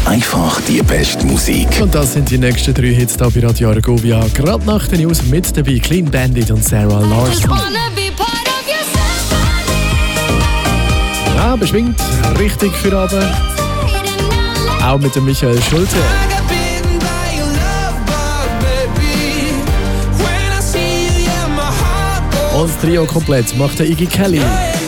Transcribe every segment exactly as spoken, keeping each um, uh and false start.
Einfach die beste Musik. Und das sind die nächsten drei Hits hier bei Radio Argovia. Gerade nach den News mit dabei Clean Bandit und Sarah Larson. Ja, beschwingt, richtig für Abend. Auch mit dem Michael Schulte. Und das Trio komplett macht der Iggy Kelly.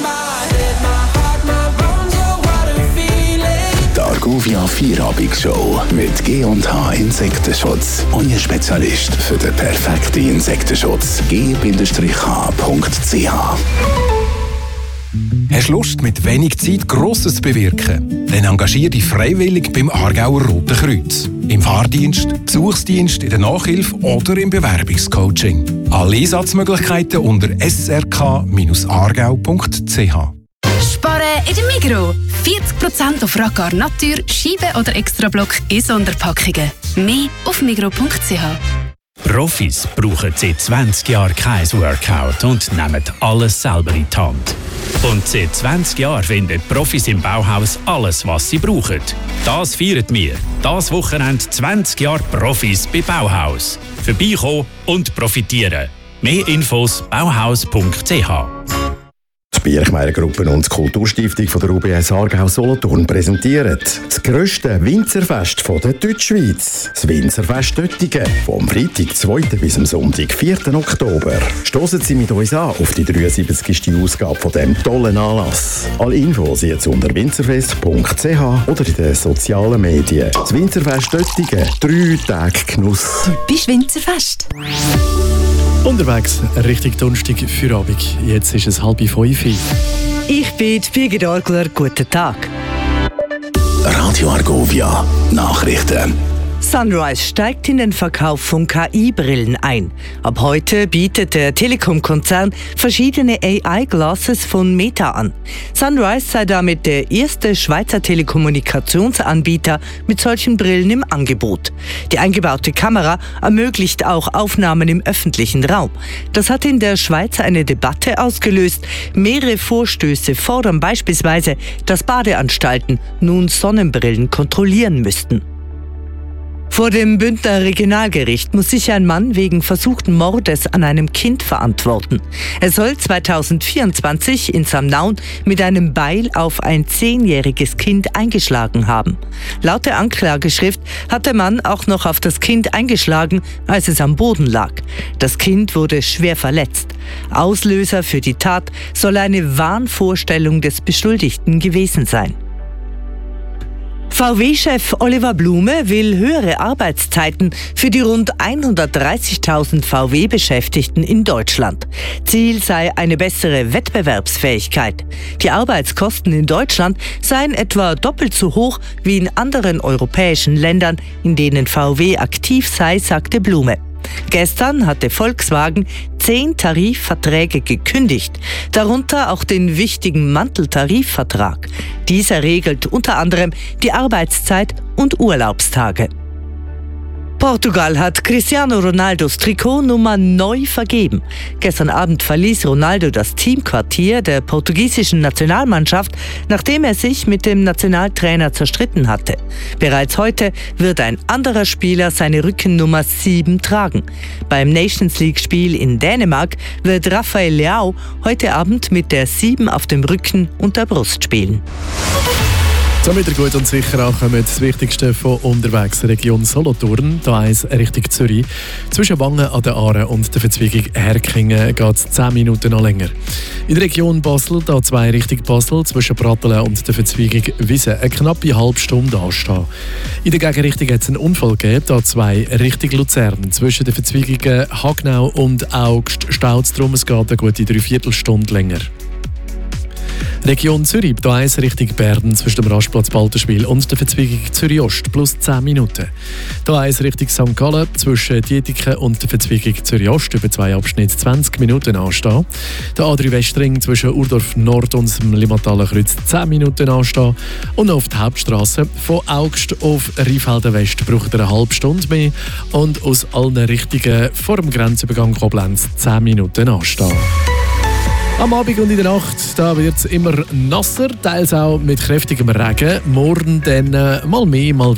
Die Argovia Vierabendshow mit G und H Insektenschutz. Euer Spezialist für den perfekten Insektenschutz. G H Punkt C H. Hast du Lust, mit wenig Zeit Grosses zu bewirken? Dann engagiere dich freiwillig beim Aargauer Roten Kreuz. Im Fahrdienst, Besuchsdienst, in der Nachhilfe oder im Bewerbungscoaching. Alle Einsatzmöglichkeiten unter s r k Bindestrich aargau Punkt c h. Sparen in der Migros. vierzig Prozent auf Racar Natur, Scheibe oder Extrablock in Sonderpackungen. Mehr auf migros Punkt c h. Profis brauchen seit zwanzig Jahren kein Workout und nehmen alles selber in die Hand. Und seit zwanzig Jahren finden Profis im Bauhaus alles, was sie brauchen. Das feiern wir. Das Wochenende zwanzig Jahre Profis bei Bauhaus. Vorbeikommen und profitieren. Mehr Infos bauhaus Punkt c h. Die Birchmeier Gruppe und die Kulturstiftung von der U B S Aargau Solothurn präsentieren das grösste Winzerfest von der Deutschschweiz. Das Winzerfest Döttingen. Vom Freitag, zweiten bis am Sonntag, vierten Oktober. Stossen Sie mit uns an auf die dreiundsiebzigste Ausgabe von diesem tollen Anlass. Alle Infos jetzt unter winzerfest Punkt c h oder in den sozialen Medien. Das Winzerfest Döttingen. Drei Tage Genuss. Typisch Winzerfest. Unterwegs Richtung Donnerstag für Abend. Jetzt ist es halb fünf. Ich bin Birgit Orgler. Guten Tag. Radio Argovia Nachrichten. Sunrise steigt in den Verkauf von K I-Brillen ein. Ab heute bietet der Telekom-Konzern verschiedene A I-Glasses von Meta an. Sunrise sei damit der erste Schweizer Telekommunikationsanbieter mit solchen Brillen im Angebot. Die eingebaute Kamera ermöglicht auch Aufnahmen im öffentlichen Raum. Das hat in der Schweiz eine Debatte ausgelöst. Mehrere Vorstöße fordern beispielsweise, dass Badeanstalten nun Sonnenbrillen kontrollieren müssten. Vor dem Bündner Regionalgericht muss sich ein Mann wegen versuchten Mordes an einem Kind verantworten. Er soll zweitausendvierundzwanzig in Samnaun mit einem Beil auf ein zehnjähriges Kind eingeschlagen haben. Laut der Anklageschrift hat der Mann auch noch auf das Kind eingeschlagen, als es am Boden lag. Das Kind wurde schwer verletzt. Auslöser für die Tat soll eine Wahnvorstellung des Beschuldigten gewesen sein. V W-Chef Oliver Blume will höhere Arbeitszeiten für die rund hundertdreißigtausend V W-Beschäftigten in Deutschland. Ziel sei eine bessere Wettbewerbsfähigkeit. Die Arbeitskosten in Deutschland seien etwa doppelt so hoch wie in anderen europäischen Ländern, in denen V W aktiv sei, sagte Blume. Gestern hatte Volkswagen zehn Tarifverträge gekündigt, darunter auch den wichtigen Manteltarifvertrag. Dieser regelt unter anderem die Arbeitszeit und Urlaubstage. Portugal hat Cristiano Ronaldos Trikotnummer neu vergeben. Gestern Abend verließ Ronaldo das Teamquartier der portugiesischen Nationalmannschaft, nachdem er sich mit dem Nationaltrainer zerstritten hatte. Bereits heute wird ein anderer Spieler seine Rückennummer sieben tragen. Beim Nations League-Spiel in Dänemark wird Rafael Leao heute Abend mit der sieben auf dem Rücken und der Brust spielen. Damit ihr gut und sicher ankommt, das Wichtigste von unterwegs, Region Solothurn, da eins Richtung Zürich. Zwischen Wangen an der Aare und der Verzweigung Herkingen geht es zehn Minuten noch länger. In der Region Basel, da zwei Richtung Basel, zwischen Pratteln und der Verzweigung Wiese, eine knappe halbe Stunde anstehen. In der Gegenrichtung hat es einen Unfall gegeben, da zwei Richtung Luzern, zwischen den Verzweigungen Hagnau und Augst staut es darum, es geht eine gute Dreiviertelstunde länger. Region Zürich, da eins Richtung Bern zwischen dem Rastplatz Balterschwil und der Verzweigung Zürich-Ost plus zehn Minuten. Da eins Richtung Sankt Gallen zwischen Dietiken und der Verzweigung Zürich-Ost über zwei Abschnitte zwanzig Minuten anstehen. Der A drei Westring zwischen Urdorf Nord und dem Limmathaler Kreuz zehn Minuten anstehen. Und auf der Hauptstrasse von Augst auf Rheinfelden West braucht er eine halbe Stunde mehr und aus allen Richtungen vor dem Grenzübergang Koblenz zehn Minuten anstehen. Am Abend und in der Nacht da wird es immer nasser, teils auch mit kräftigem Regen. Morgen dann äh, mal mehr, mal